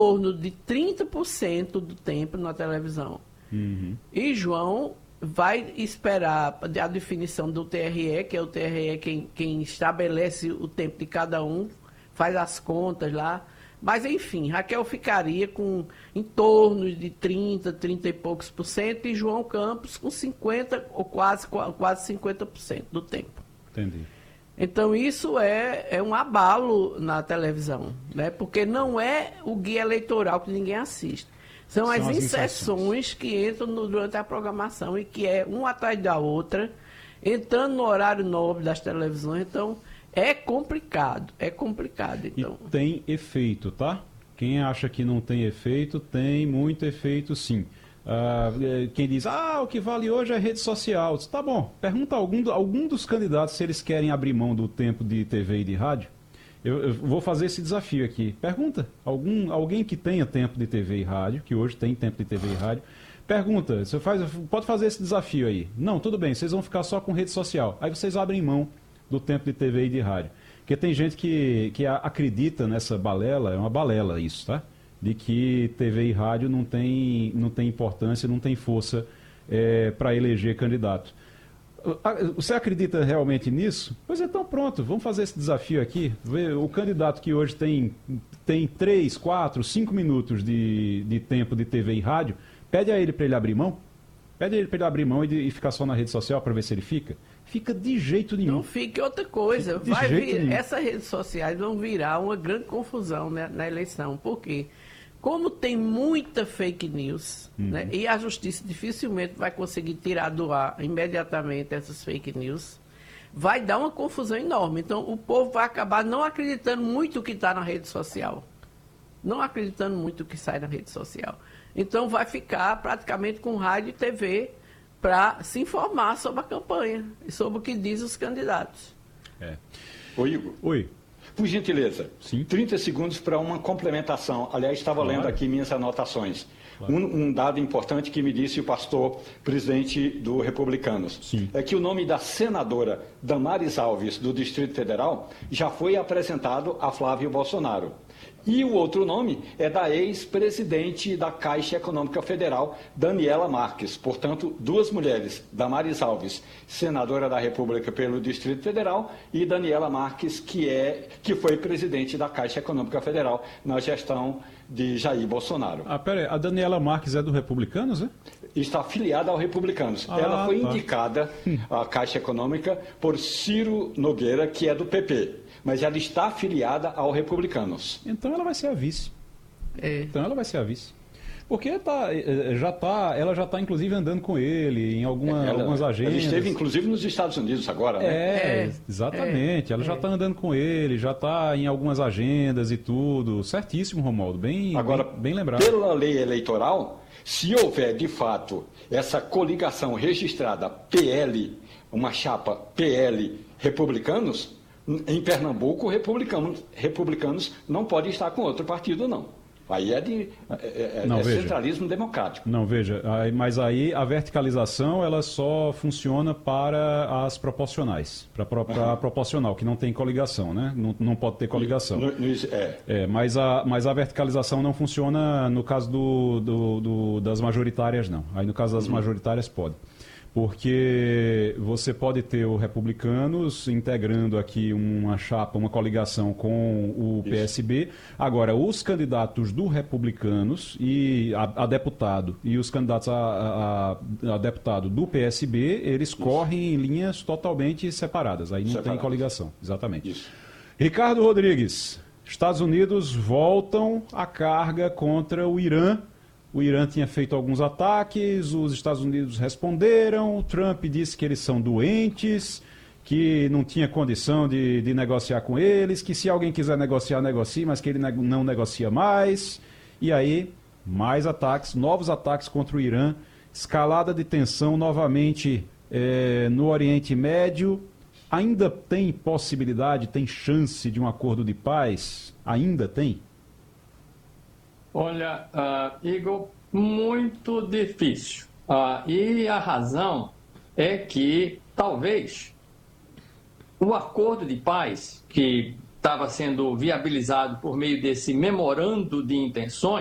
torno de 30% do tempo na televisão. E João vai esperar a definição do TRE, que é o TRE quem estabelece o tempo de cada um, faz as contas lá. Mas, enfim, Raquel ficaria com em torno de 30 e poucos por cento, e João Campos com 50% ou quase 50% do tempo. Entendi. Então, isso é um abalo na televisão, né? Porque não é o guia eleitoral que ninguém assiste. São as inserções que entram durante a programação e que é uma atrás da outra, entrando no horário nobre das televisões. Então, é complicado, então. E tem efeito, tá? Quem acha que não tem efeito, tem muito efeito sim. Quem diz, o que vale hoje é rede social. Diz, tá bom, pergunta a algum dos candidatos se eles querem abrir mão do tempo de TV e de rádio. Eu vou fazer esse desafio aqui. Pergunta, alguém que tenha tempo de TV e rádio, que hoje tem tempo de TV e rádio, pergunta, pode fazer esse desafio aí. Não, tudo bem, vocês vão ficar só com rede social. Aí vocês abrem mão do tempo de TV e de rádio. Porque tem gente que acredita nessa balela, é uma balela isso, tá? De que TV e rádio não tem importância, não tem força para eleger candidato. Você acredita realmente nisso? Pois então pronto, vamos fazer esse desafio aqui. O candidato que hoje tem 3, 4, 5 minutos de tempo de TV e rádio, pede a ele para ele abrir mão. Pede a ele para ele abrir mão e ficar só na rede social para ver se ele fica. Fica de jeito nenhum. Não fique outra coisa. Essas redes sociais vão virar uma grande confusão, né, na eleição. Por quê? Como tem muita fake news, né, e a justiça dificilmente vai conseguir tirar do ar imediatamente essas fake news, vai dar uma confusão enorme. Então, o povo vai acabar não acreditando muito o que está na rede social. Não acreditando muito o que sai na rede social. Então, vai ficar praticamente com rádio e TV para se informar sobre a campanha e sobre o que diz os candidatos. Ô, Igor. Oi. Por gentileza, Sim. 30 segundos para uma complementação. Aliás, estava lendo aqui minhas anotações. Claro. Um dado importante que me disse o pastor presidente do Republicanos. Sim. É que o nome da senadora Damares Alves, do Distrito Federal, já foi apresentado a Flávio Bolsonaro. E o outro nome é da ex-presidente da Caixa Econômica Federal, Daniela Marques. Portanto, duas mulheres, Damares Alves, senadora da República pelo Distrito Federal, e Daniela Marques, que foi presidente da Caixa Econômica Federal na gestão de Jair Bolsonaro. Peraí, a Daniela Marques é do Republicanos, é? Está afiliada ao Republicanos. Ela foi indicada à Caixa Econômica por Ciro Nogueira, que é do PP. Mas ela está afiliada ao Republicanos. Então ela vai ser a vice. Então ela vai ser a vice. Porque ela já está, inclusive, andando com ele em algumas agendas. Ela esteve, inclusive, nos Estados Unidos agora, né? Exatamente. Ela já está andando com ele, já está em algumas agendas e tudo. Certíssimo, Romualdo. Bem lembrado. Pela lei eleitoral, se houver, de fato, essa coligação registrada PL, uma chapa PL Republicanos, em Pernambuco, republicanos não podem estar com outro partido, não. Aí é centralismo democrático. Não, veja, mas aí a verticalização ela só funciona para as proporcionais, para a proporcional, que não tem coligação, né? Não pode ter coligação. Mas a verticalização não funciona no caso das majoritárias, não. Aí no caso das majoritárias pode. Porque você pode ter o Republicanos integrando aqui uma chapa, uma coligação com o PSB. Agora, os candidatos do Republicanos e a deputado e os candidatos a deputado do PSB, eles correm em linhas totalmente separadas. Aí não tem coligação, exatamente. Isso. Ricardo Rodrigues, Estados Unidos voltam a carga contra o Irã. O Irã tinha feito alguns ataques, os Estados Unidos responderam, o Trump disse que eles são doentes, que não tinha condição de negociar com eles, que se alguém quiser negociar, negocie, mas que ele não negocia mais. E aí, mais ataques, novos ataques contra o Irã, escalada de tensão novamente no Oriente Médio. Ainda tem possibilidade, tem chance de um acordo de paz? Ainda tem? Olha, Igor, muito difícil. E a razão é que, talvez, o acordo de paz que estava sendo viabilizado por meio desse memorando de intenções,